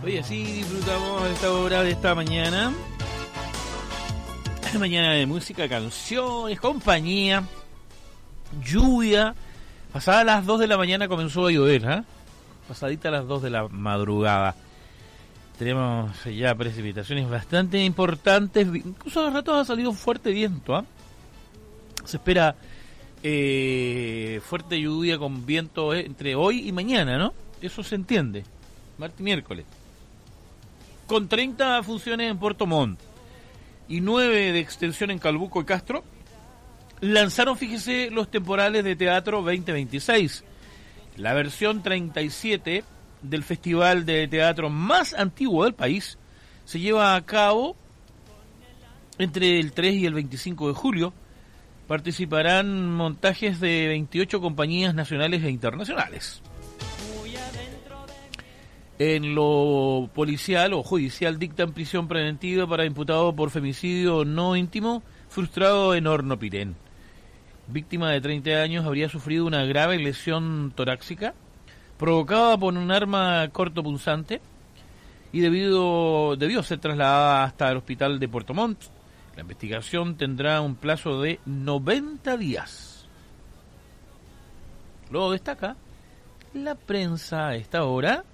Oye, así disfrutamos esta hora de esta mañana. Mañana de música, canciones, compañía, lluvia. Pasadas las 2 de la mañana comenzó a llover, ¿eh? Pasadita a las 2 de la madrugada. Tenemos ya precipitaciones bastante importantes. Incluso a ratos ha salido fuerte viento, ¿eh? Se espera fuerte lluvia con viento entre hoy y mañana, ¿no? Eso se entiende. Martes y miércoles. Con 30 funciones en Puerto Montt y 9 de extensión en Calbuco y Castro, lanzaron, fíjese, los temporales de teatro 2026. La versión 37 del festival de teatro más antiguo del país se lleva a cabo entre el 3 y el 25 de julio. Participarán montajes de 28 compañías nacionales e internacionales. En lo policial o judicial dictan prisión preventiva para imputado por femicidio no íntimo frustrado en Hornopirén. Víctima de 30 años habría sufrido una grave lesión torácica provocada por un arma cortopunzante y debió ser trasladada hasta el hospital de Puerto Montt. La investigación tendrá un plazo de 90 días. Luego destaca la prensa a esta hora.